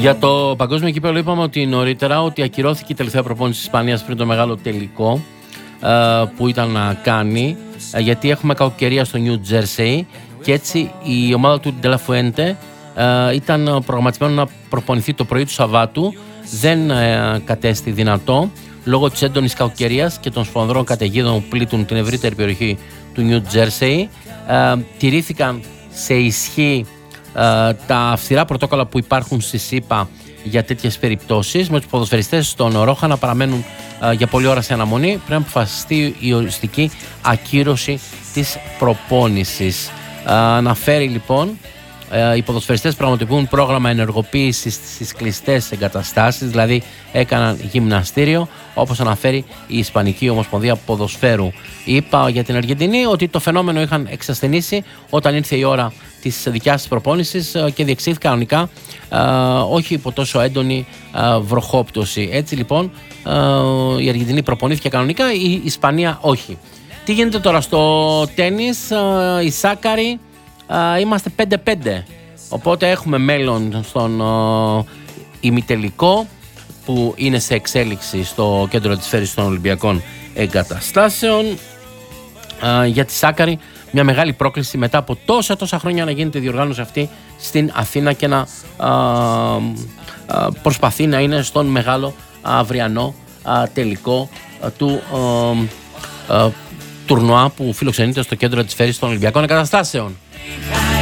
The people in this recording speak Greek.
Για το παγκόσμιο κύπελλο είπαμε ότι νωρίτερα ότι ακυρώθηκε η τελευταία προπόνηση της Ισπανίας πριν το μεγάλο τελικό που ήταν να κάνει, γιατί έχουμε κακοκαιρία στο New Jersey και έτσι η ομάδα του De La Fuente ήταν προγραμματισμένο να προπονηθεί το πρωί του Σαββάτου. Δεν κατέστη δυνατό λόγω της έντονης κακοκαιρίας και των σφοδρών καταιγίδων που πλήττουν την ευρύτερη περιοχή του New Jersey. Τηρήθηκαν σε ισχύ τα αυστηρά πρωτόκολλα που υπάρχουν στη ΣΥΠΑ για τέτοιες περιπτώσεις, με τους ποδοσφαιριστές στον Ρόχα να παραμένουν για πολλή ώρα σε αναμονή. Πρέπει να αποφασιστεί η οριστική ακύρωση της προπόνησης. Αναφέρει λοιπόν, οι ποδοσφαιριστές πραγματοποιούν πρόγραμμα ενεργοποίησης στις κλειστές εγκαταστάσεις, δηλαδή έκαναν γυμναστήριο, όπως αναφέρει η Ισπανική Ομοσπονδία Ποδοσφαίρου. Είπα για την Αργεντινή ότι το φαινόμενο είχαν εξασθενήσει όταν ήρθε η ώρα της δικιάς της προπόνησης και διεξήχθη κανονικά, όχι υπό τόσο έντονη βροχόπτωση. Έτσι λοιπόν η Αργεντινή προπονήθηκε κανονικά, η Ισπανία όχι. Τι γίνεται τώρα στο τένις? Οι Σάκαροι είμαστε 5-5, οπότε έχουμε μέλλον στον ημιτελικό που είναι σε εξέλιξη στο κέντρο της Φέρης των Ολυμπιακών Εγκαταστάσεων. Για τη Σάκαρη μια μεγάλη πρόκληση μετά από τόσα χρόνια να γίνεται η διοργάνωση αυτή στην Αθήνα και να προσπαθεί να είναι στον μεγάλο αυριανό τελικό του τουρνουά που φιλοξενείται στο κέντρο της Φέρης των Ολυμπιακών Εγκαταστάσεων.